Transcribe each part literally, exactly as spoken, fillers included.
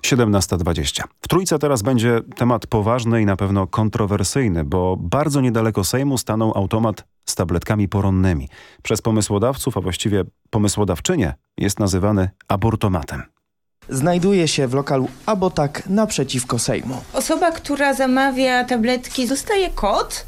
siedemnasta dwadzieścia. W Trójce teraz będzie temat poważny i na pewno kontrowersyjny, bo bardzo niedaleko Sejmu stanął automat z tabletkami poronnymi. Przez pomysłodawców, a właściwie pomysłodawczynię, jest nazywany abortomatem. Znajduje się w lokalu Abotak naprzeciwko Sejmu. Osoba, która zamawia tabletki, dostaje kod.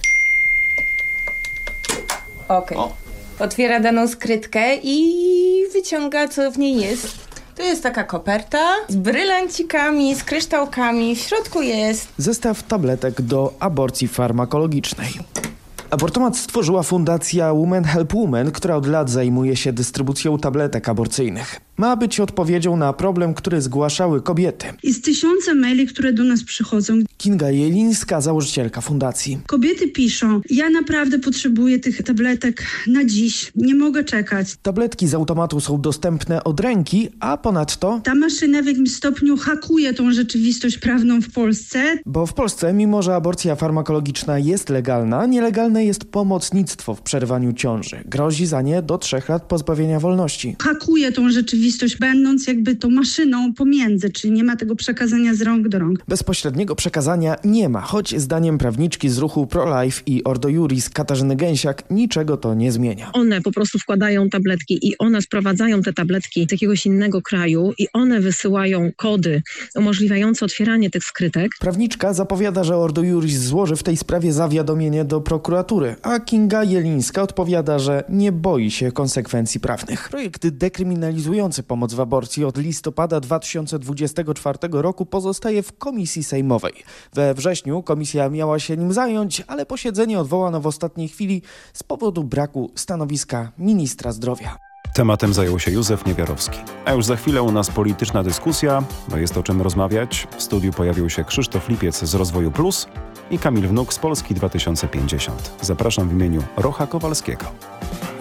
Okej. Okay. Otwiera daną skrytkę i wyciąga, co w niej jest. To jest taka koperta z brylancikami, z kryształkami. W środku jest zestaw tabletek do aborcji farmakologicznej. Abortomat stworzyła fundacja Women Help Women, która od lat zajmuje się dystrybucją tabletek aborcyjnych. Ma być odpowiedzią na problem, który zgłaszały kobiety. Jest tysiące maili, które do nas przychodzą. Kinga Jelińska, założycielka fundacji. Kobiety piszą, ja naprawdę potrzebuję tych tabletek na dziś, nie mogę czekać. Tabletki z automatu są dostępne od ręki, a ponadto ta maszyna w jakimś stopniu hakuje tą rzeczywistość prawną w Polsce. Bo w Polsce, mimo że aborcja farmakologiczna jest legalna, nielegalne jest pomocnictwo w przerwaniu ciąży. Grozi za nie do trzech lat pozbawienia wolności. Hakuje tą rzeczywistość, będąc jakby tą maszyną pomiędzy, czyli nie ma tego przekazania z rąk do rąk. Bezpośredniego przekazania nie ma, choć zdaniem prawniczki z ruchu Pro-Life i Ordo Iuris Katarzyny Gęsiak niczego to nie zmienia. One po prostu wkładają tabletki i one sprowadzają te tabletki z jakiegoś innego kraju i one wysyłają kody umożliwiające otwieranie tych skrytek. Prawniczka zapowiada, że Ordo Iuris złoży w tej sprawie zawiadomienie do prokuratury, a Kinga Jelińska odpowiada, że nie boi się konsekwencji prawnych. Projekt dekryminalizujący pomoc w aborcji od listopada dwa tysiące dwudziestego czwartego roku pozostaje w Komisji Sejmowej. We wrześniu komisja miała się nim zająć, ale posiedzenie odwołano w ostatniej chwili z powodu braku stanowiska ministra zdrowia. Tematem zajął się Józef Niewiarowski. A już za chwilę u nas polityczna dyskusja, bo jest o czym rozmawiać. W studiu pojawił się Krzysztof Lipiec z Rozwoju Plus i Kamil Wnuk z Polski dwa tysiące pięćdziesiąt. Zapraszam w imieniu Rocha Kowalskiego.